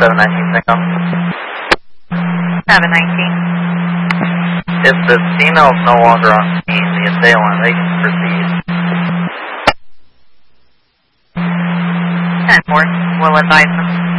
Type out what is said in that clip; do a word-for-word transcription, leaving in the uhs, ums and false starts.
seven nineteen Tango. seven nineteen. If the female is no longer on scene, the assailant, they can proceed. ten four, we'll advise them.